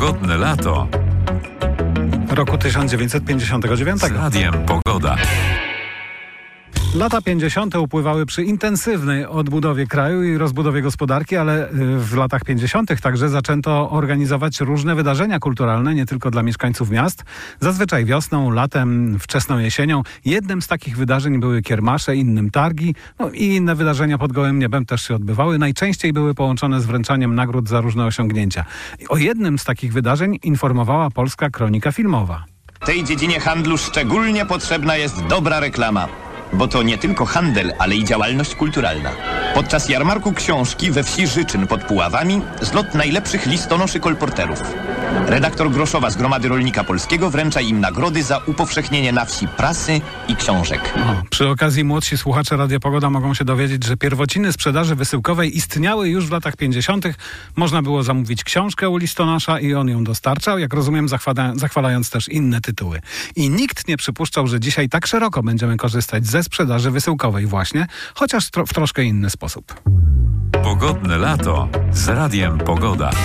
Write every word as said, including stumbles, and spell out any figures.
Pogodne lato roku tysiąc dziewięćset pięćdziesiątego dziewiątego. z Radiem Pogoda. Lata pięćdziesiąte upływały przy intensywnej odbudowie kraju i rozbudowie gospodarki, ale w latach pięćdziesiątych także zaczęto organizować różne wydarzenia kulturalne, nie tylko dla mieszkańców miast. Zazwyczaj wiosną, latem, wczesną jesienią. Jednym z takich wydarzeń były kiermasze, innym targi, no i inne wydarzenia pod gołym niebem też się odbywały. Najczęściej były połączone z wręczaniem nagród za różne osiągnięcia. O jednym z takich wydarzeń informowała Polska Kronika Filmowa. W tej dziedzinie handlu szczególnie potrzebna jest dobra reklama. Bo to nie tylko handel, ale i działalność kulturalna. Podczas jarmarku książki we wsi Życzyn pod Puławami zlot najlepszych listonoszy kolporterów. Redaktor Groszowa z Gromady Rolnika Polskiego wręcza im nagrody za upowszechnienie na wsi prasy i książek. O, przy okazji młodsi słuchacze Radia Pogoda mogą się dowiedzieć, że pierwociny sprzedaży wysyłkowej istniały już w latach pięćdziesiątych. Można było zamówić książkę u listonosza i on ją dostarczał, jak rozumiem, zachwala, zachwalając też inne tytuły. I nikt nie przypuszczał, że dzisiaj tak szeroko będziemy korzystać ze sprzedaży wysyłkowej właśnie, chociaż tro- w troszkę inny sposób. Pogodne lato z Radiem Pogoda.